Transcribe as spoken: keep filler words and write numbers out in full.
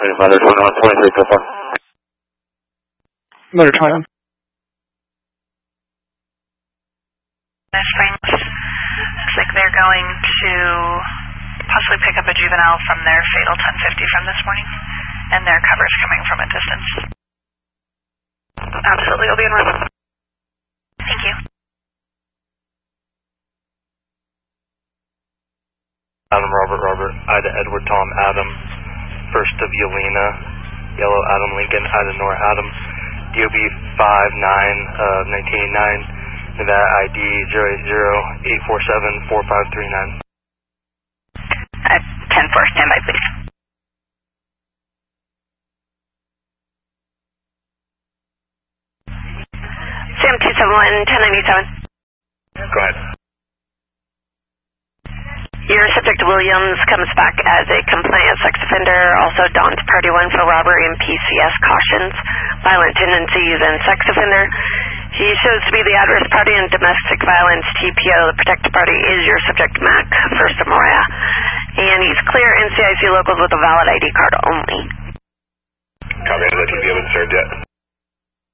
Motor twenty-one twenty-three so far. Motor twenty-one. Springs. Looks like they're going to possibly pick up a juvenile from their fatal ten fifty from this morning, and their cover's coming from a distance. Absolutely, will be in route. Thank you. Adam Robert Robert, Ida Edward Tom Adam, first of Yelena, Yellow Adam Lincoln, Ida Nora Adam, D O B five nine of nineteen eighty-nine, Nevada I D zero eight zero eight four seven four five three nine. Uh, ten four, standby please. Sam two seven one, ten ninety-seven. Go ahead. Your subject Williams comes back as a compliant sex offender, also dons party one for robbery and P C S cautions, violent tendencies and sex offender. He shows to be the adverse party in domestic violence T P O. The protected party is your subject Mac, first of Moria. And he's clear N C I C locals with a valid I D card only. Copy, that T P O been served yet?